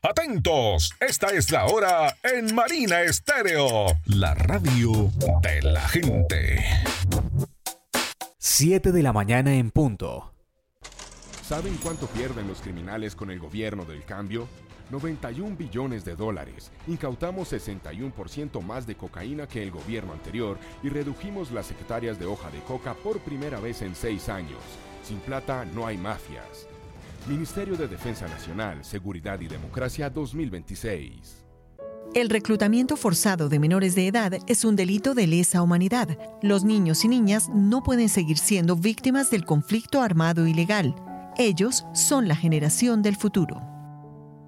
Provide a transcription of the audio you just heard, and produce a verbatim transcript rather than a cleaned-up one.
Atentos, esta es la hora en Marina Estéreo, la radio de la gente. siete de la mañana en punto. ¿Saben cuánto pierden los criminales con el gobierno del cambio? noventa y un billones de dólares. Incautamos sesenta y uno por ciento más de cocaína que el gobierno anterior y redujimos las hectáreas de hoja de coca por primera vez en seis años. Sin plata no hay mafias. Ministerio de Defensa Nacional, Seguridad y Democracia dos mil veintiséis. El reclutamiento forzado de menores de edad es un delito de lesa humanidad. Los niños y niñas no pueden seguir siendo víctimas del conflicto armado ilegal. Ellos son la generación del futuro.